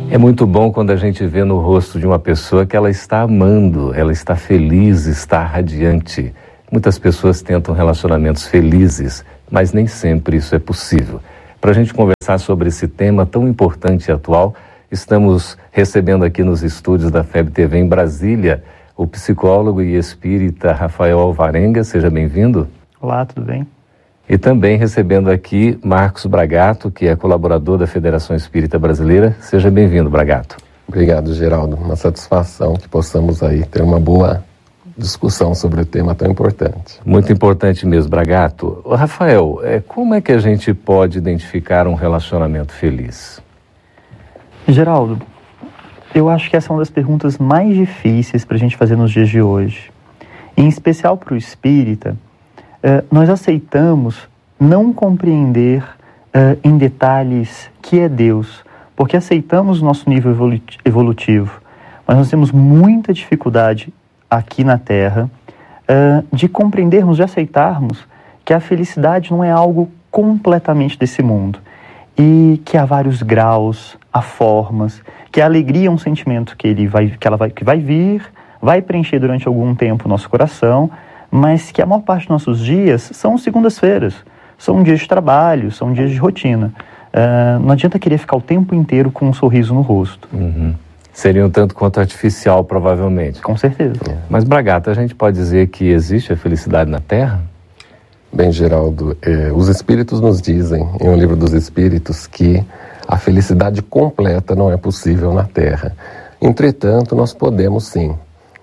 É muito bom quando a gente vê no rosto de uma pessoa que ela está amando, ela está feliz, está radiante. Muitas pessoas tentam relacionamentos felizes, mas nem sempre isso é possível. Para a gente conversar sobre esse tema tão importante e atual, estamos recebendo aqui nos estúdios da FEB TV em Brasília o psicólogo e espírita Rafael Alvarenga. Seja bem-vindo. Olá, tudo bem? E também recebendo aqui Marcos Bragato, que é colaborador da Federação Espírita Brasileira. Seja bem-vindo, Bragato. Obrigado, Geraldo. Uma satisfação que possamos aí ter uma boa discussão sobre o tema tão importante. Muito importante mesmo, Bragato. Rafael, como é que a gente pode identificar um relacionamento feliz? Geraldo, eu acho que essa é uma das perguntas mais difíceis para a gente fazer nos dias de hoje. Em especial para o espírita, nós aceitamos não compreender em detalhes que é Deus, porque aceitamos o nosso nível evolutivo, mas nós temos muita dificuldade aqui na Terra de compreendermos, de aceitarmos que a felicidade não é algo completamente desse mundo e que há vários graus, há formas, que a alegria é um sentimento que vai vir, vai preencher durante algum tempo o nosso coração, mas que a maior parte dos nossos dias são segundas-feiras, são dias de trabalho, são dias de rotina. Não adianta querer ficar o tempo inteiro com um sorriso no rosto. Seria um tanto quanto artificial, provavelmente. Com certeza. Mas, Bragato, a gente pode dizer que existe a felicidade na Terra? Bem, Geraldo, os Espíritos nos dizem, em O Livro dos Espíritos, que a felicidade completa não é possível na Terra. Entretanto, nós podemos, sim,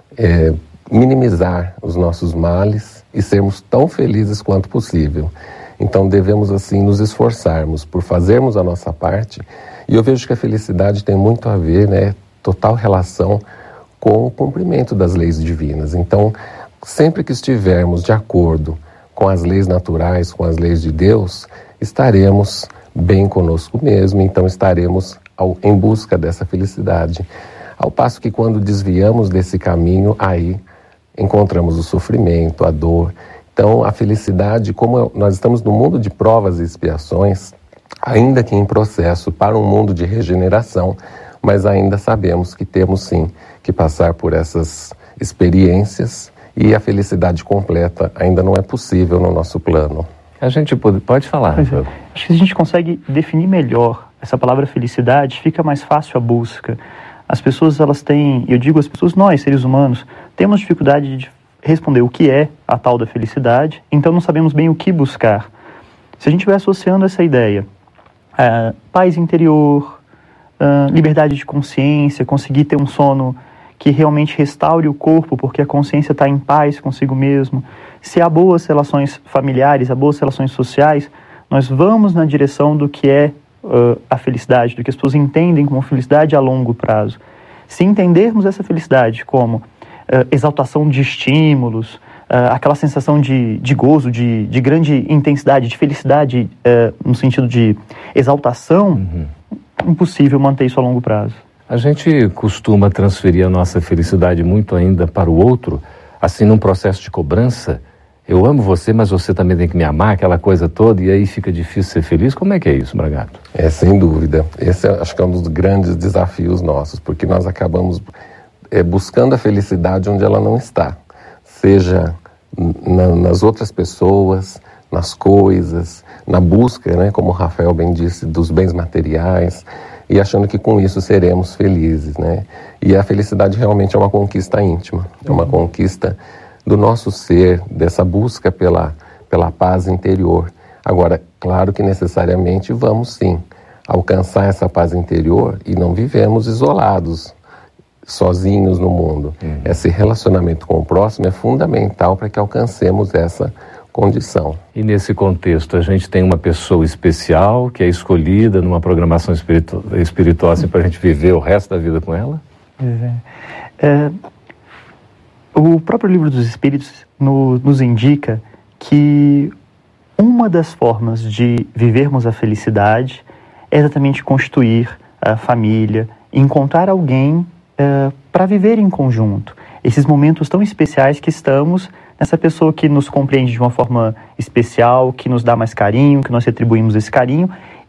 minimizar os nossos males e sermos tão felizes quanto possível. Então devemos assim nos esforçarmos por fazermos a nossa parte, e eu vejo que a felicidade tem muito a ver, total relação com o cumprimento das leis divinas. Então, sempre que estivermos de acordo com as leis naturais, com as leis de Deus, estaremos bem conosco mesmo, então estaremos em busca dessa felicidade. Ao passo que quando desviamos desse caminho, aí encontramos o sofrimento, a dor. Então, a felicidade, como nós estamos no mundo de provas e expiações, ainda que em processo para um mundo de regeneração, mas ainda sabemos que temos sim que passar por essas experiências e a felicidade completa ainda não é possível no nosso plano. A gente pode falar. Acho que se a gente consegue definir melhor essa palavra felicidade, fica mais fácil a busca. As pessoas, elas têm, eu digo as pessoas, nós, seres humanos, temos dificuldade de responder o que é a tal da felicidade, então não sabemos bem o que buscar. Se a gente estiver associando essa ideia, paz interior, liberdade de consciência, conseguir ter um sono que realmente restaure o corpo, porque a consciência está em paz consigo mesmo, se há boas relações familiares, há boas relações sociais, nós vamos na direção do que é a felicidade, do que as pessoas entendem como felicidade a longo prazo. Se entendermos essa felicidade como exaltação de estímulos, aquela sensação de gozo, de grande intensidade, de felicidade no sentido de exaltação, impossível manter isso a longo prazo. A gente costuma transferir a nossa felicidade muito ainda para o outro, assim num processo de cobrança. Eu amo você, mas você também tem que me amar, aquela coisa toda, e aí fica difícil ser feliz. Como é que é isso, Bragato? Sem dúvida. Esse acho que é um dos grandes desafios nossos, porque nós acabamos buscando a felicidade onde ela não está. Seja nas outras pessoas, nas coisas, na busca, como o Rafael bem disse, dos bens materiais, e achando que com isso seremos felizes, E a felicidade realmente é uma conquista íntima, é uma conquista do nosso ser, dessa busca pela paz interior. Agora, claro que necessariamente vamos sim alcançar essa paz interior e não vivemos isolados, sozinhos no mundo. Esse relacionamento com o próximo é fundamental para que alcancemos essa condição. E nesse contexto, a gente tem uma pessoa especial que é escolhida numa programação espiritual assim, para a gente viver o resto da vida com ela? O próprio Livro dos Espíritos nos indica que uma das formas de vivermos a felicidade é exatamente constituir a família, encontrar alguém para viver em conjunto. Esses momentos tão especiais que estamos nessa pessoa que nos compreende de uma forma especial, que nos dá mais carinho, que nós retribuímos esse carinho,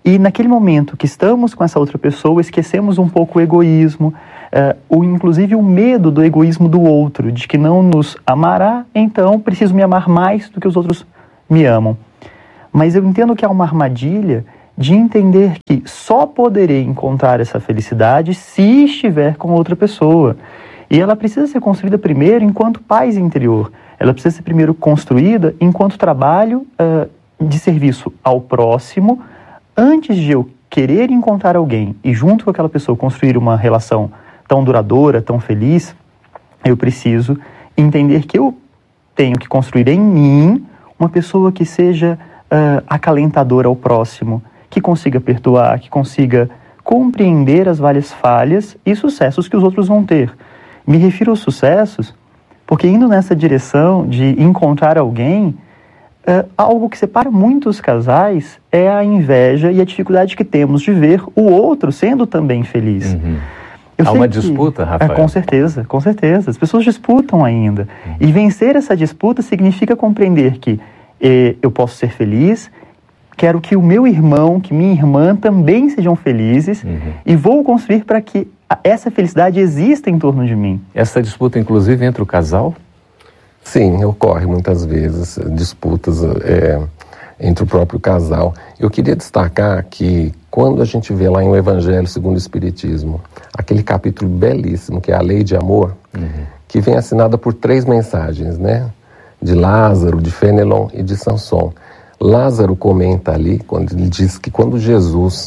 E naquele momento que estamos com essa outra pessoa, esquecemos um pouco o egoísmo, inclusive o medo do egoísmo do outro, de que não nos amará, então preciso me amar mais do que os outros me amam. Mas eu entendo que há uma armadilha de entender que só poderei encontrar essa felicidade se estiver com outra pessoa. E ela precisa ser construída primeiro enquanto paz interior. Ela precisa ser primeiro construída enquanto trabalho de serviço ao próximo, antes de eu querer encontrar alguém e junto com aquela pessoa construir uma relação tão duradoura, tão feliz, eu preciso entender que eu tenho que construir em mim uma pessoa que seja acalentadora ao próximo, que consiga perdoar, que consiga compreender as várias falhas e sucessos que os outros vão ter. Me refiro aos sucessos porque indo nessa direção de encontrar alguém, algo que separa muitos casais é a inveja e a dificuldade que temos de ver o outro sendo também feliz. Uhum. Há uma disputa, Rafael? Com certeza, com certeza. As pessoas disputam ainda. Uhum. E vencer essa disputa significa compreender que eu posso ser feliz, quero que o meu irmão, que minha irmã também sejam felizes, e vou construir para que essa felicidade exista em torno de mim. Essa disputa, inclusive, entre o casal? Sim, ocorre muitas vezes disputas entre o próprio casal. Eu queria destacar que quando a gente vê lá em O Evangelho segundo o Espiritismo, aquele capítulo belíssimo que é a Lei de Amor, que vem assinada por 3 mensagens, né? De Lázaro, de Fenelon e de Samson. Lázaro comenta ali, quando ele diz que quando Jesus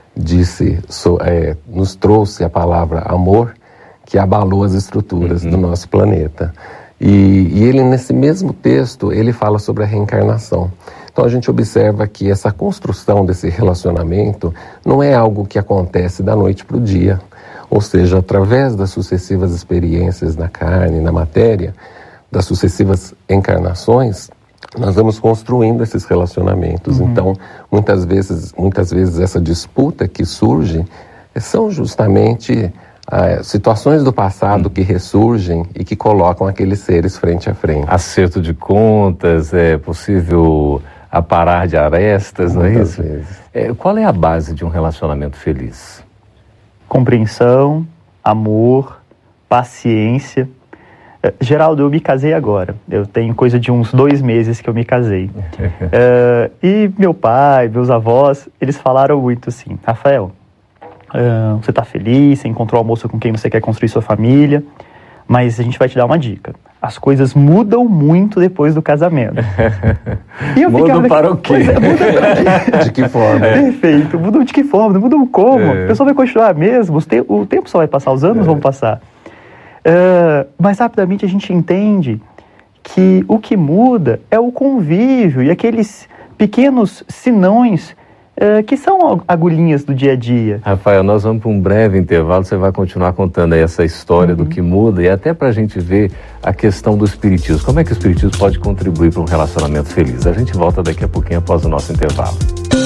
nos trouxe a palavra amor, que abalou as estruturas do nosso planeta. E ele, nesse mesmo texto, ele fala sobre a reencarnação. Então a gente observa que essa construção desse relacionamento não é algo que acontece da noite para o dia. Ou seja, através das sucessivas experiências na carne, na matéria, das sucessivas encarnações, nós vamos construindo esses relacionamentos. Então, muitas vezes essa disputa que surge são justamente situações do passado que ressurgem e que colocam aqueles seres frente a frente. Acerto de contas, é possível aparar de arestas, não é isso? Vezes. Qual é a base de um relacionamento feliz? Compreensão, amor, paciência. Geraldo, eu me casei agora. Eu tenho coisa de uns 2 meses que eu me casei. E meu pai, meus avós, eles falaram muito assim: Rafael, você está feliz, você encontrou a moça com quem você quer construir sua família, mas a gente vai te dar uma dica. As coisas mudam muito depois do casamento. E eu mudam para o quê? De que forma? Perfeito. Mudam de que forma? Não mudam como? A pessoa vai continuar mesmo? O tempo só vai passar, os anos vão passar. Mas rapidamente a gente entende que o que muda é o convívio e aqueles pequenos sinões que são agulhinhas do dia a dia. Rafael, nós vamos para um breve intervalo, você vai continuar contando aí essa história do que muda e até para a gente ver a questão do espiritismo. Como é que o espiritismo pode contribuir para um relacionamento feliz? A gente volta daqui a pouquinho após o nosso intervalo.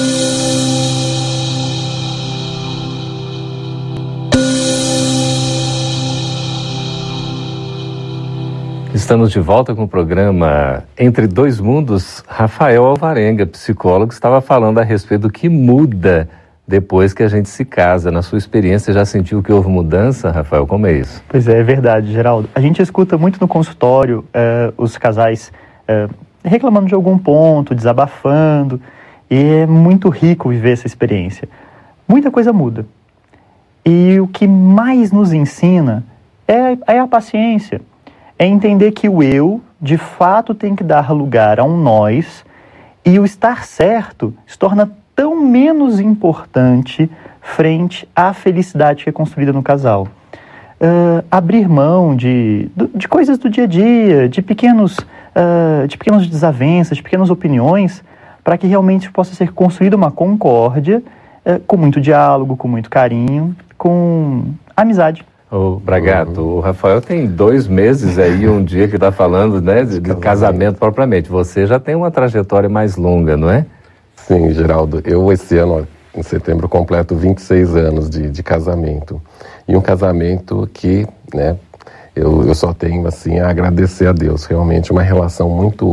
Estamos de volta com o programa Entre Dois Mundos. Rafael Alvarenga, psicólogo, estava falando a respeito do que muda depois que a gente se casa. Na sua experiência, já sentiu que houve mudança, Rafael? Como é isso? Pois é verdade, Geraldo. A gente escuta muito no consultório os casais reclamando de algum ponto, desabafando, e é muito rico viver essa experiência. Muita coisa muda. E o que mais nos ensina é a paciência. É entender que o eu, de fato, tem que dar lugar a um nós, e o estar certo se torna tão menos importante frente à felicidade que é construída no casal. Abrir mão de coisas do dia a dia, de pequenas desavenças, de pequenas opiniões, para que realmente possa ser construída uma concórdia com muito diálogo, com muito carinho, com amizade. Ô Bragato, o Rafael tem 2 meses aí, um dia que está falando, né, de casamento propriamente. Você já tem uma trajetória mais longa, não é? Sim, Geraldo. Eu esse ano, em setembro, completo 26 anos de casamento. E um casamento que, né, eu só tenho assim a agradecer a Deus. Realmente uma relação muito,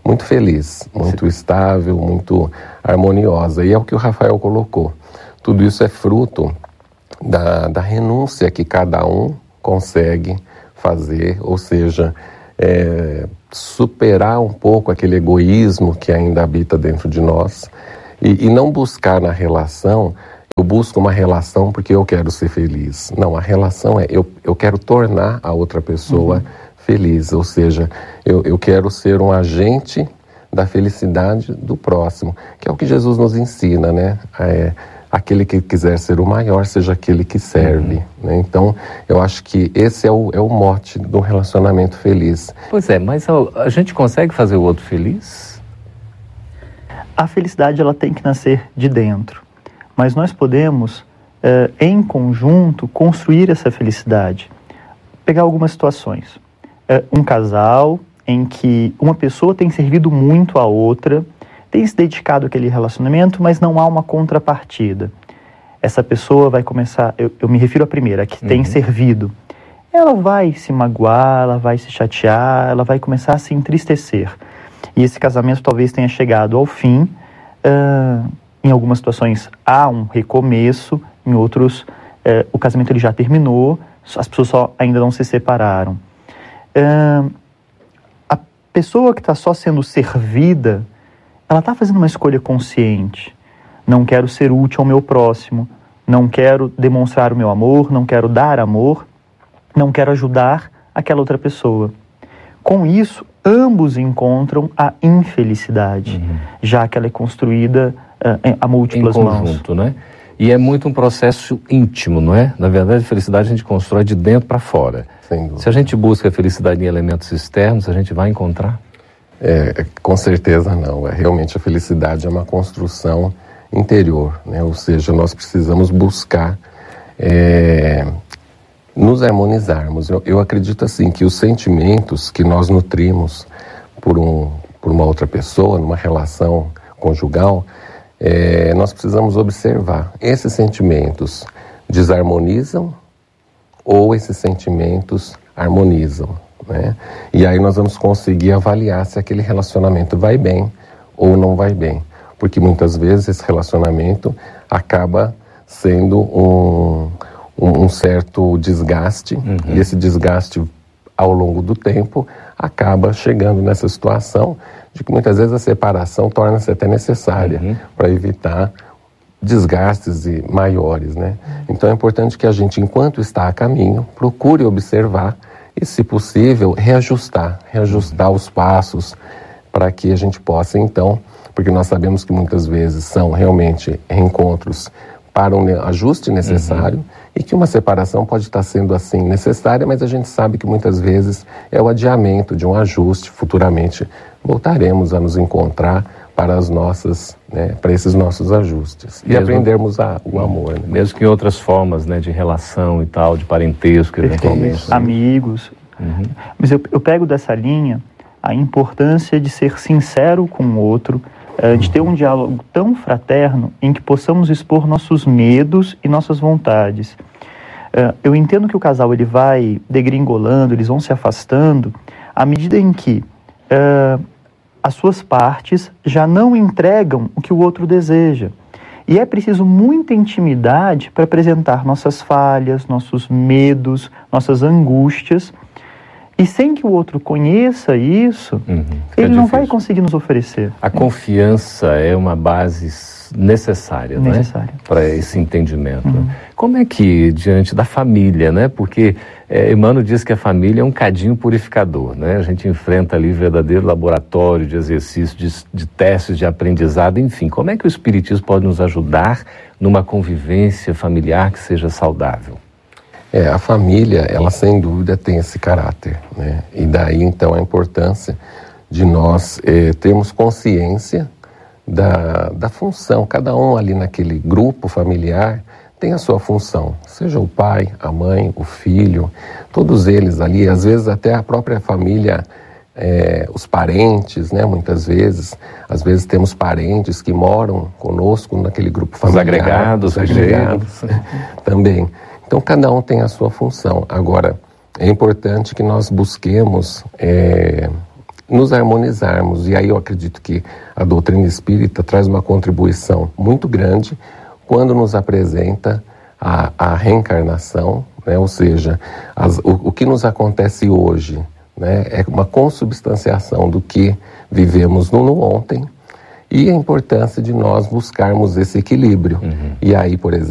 muito feliz, muito estável, muito harmoniosa. E é o que o Rafael colocou. Tudo isso é fruto da renúncia que cada um consegue fazer, ou seja, superar um pouco aquele egoísmo que ainda habita dentro de nós e não buscar na relação, eu busco uma relação porque eu quero ser feliz. Não, a relação é eu quero tornar a outra pessoa feliz, ou seja, eu quero ser um agente da felicidade do próximo, que é o que Jesus nos ensina, né? Aquele que quiser ser o maior, seja aquele que serve. Né? Então, eu acho que esse é o mote do relacionamento feliz. Pois é, mas a gente consegue fazer o outro feliz? A felicidade ela tem que nascer de dentro, mas nós podemos, em conjunto, construir essa felicidade. Pegar algumas situações. Um casal em que uma pessoa tem servido muito à outra, tem se dedicado àquele relacionamento, mas não há uma contrapartida. Essa pessoa vai começar, eu me refiro à primeira, que tem servido. Ela vai se magoar, ela vai se chatear, ela vai começar a se entristecer. E esse casamento talvez tenha chegado ao fim. Em algumas situações há um recomeço, em outros o casamento ele já terminou, as pessoas só ainda não se separaram. A pessoa que está só sendo servida, ela está fazendo uma escolha consciente. Não quero ser útil ao meu próximo, não quero demonstrar o meu amor, não quero dar amor, não quero ajudar aquela outra pessoa. Com isso, ambos encontram a infelicidade, já que ela é construída a múltiplas mãos. Em conjunto, né? E é muito um processo íntimo, não é? Na verdade, a felicidade a gente constrói de dentro para fora. Se a gente busca a felicidade em elementos externos, a gente vai encontrar? Com certeza não. Realmente a felicidade é uma construção interior, né? Ou seja, nós precisamos buscar nos harmonizarmos. Eu acredito assim que os sentimentos que nós nutrimos por uma outra pessoa, numa relação conjugal, nós precisamos observar. Esses sentimentos desarmonizam ou esses sentimentos harmonizam, né? E aí nós vamos conseguir avaliar se aquele relacionamento vai bem ou não vai bem. Porque muitas vezes esse relacionamento acaba sendo um certo desgaste, e esse desgaste ao longo do tempo acaba chegando nessa situação de que muitas vezes a separação torna-se até necessária para evitar desgastes maiores, né? Então é importante que a gente, enquanto está a caminho, procure observar e, se possível, reajustar os passos para que a gente possa, então, porque nós sabemos que muitas vezes são realmente reencontros para um ajuste necessário e que uma separação pode estar sendo assim necessária, mas a gente sabe que muitas vezes é o adiamento de um ajuste. Futuramente voltaremos a nos encontrar para para esses nossos ajustes e aprendermos o amor. Né? Mesmo que em outras formas, né, de relação e tal, de parentesco, eventualmente. Amigos. Mas eu pego dessa linha a importância de ser sincero com o outro, de ter um diálogo tão fraterno em que possamos expor nossos medos e nossas vontades. Eu entendo que o casal ele vai degringolando, eles vão se afastando à medida em que as suas partes já não entregam o que o outro deseja. E é preciso muita intimidade para apresentar nossas falhas, nossos medos, nossas angústias. E sem que o outro conheça isso, ele não vai conseguir nos oferecer. A confiança é uma base necessária, né? Para esse entendimento. Como é que, diante da família, né? Porque Emmanuel diz que a família é um cadinho purificador, né? A gente enfrenta ali verdadeiro laboratório de exercícios, de testes de aprendizado, enfim. Como é que o Espiritismo pode nos ajudar numa convivência familiar que seja saudável? A família, ela sem dúvida tem esse caráter, né? E daí então a importância de nós termos consciência da função. Cada um ali naquele grupo familiar tem a sua função, seja o pai, a mãe, o filho, todos eles ali, às vezes até a própria família, os parentes, né? Muitas vezes, às vezes temos parentes que moram conosco naquele grupo familiar. Os agregados. Também. Então, cada um tem a sua função. Agora, é importante que nós busquemos nos harmonizarmos. E aí eu acredito que a doutrina espírita traz uma contribuição muito grande quando nos apresenta a reencarnação, né? Ou seja, o que nos acontece hoje, né? É uma consubstanciação do que vivemos no ontem, e a importância de nós buscarmos esse equilíbrio. E aí, por exemplo,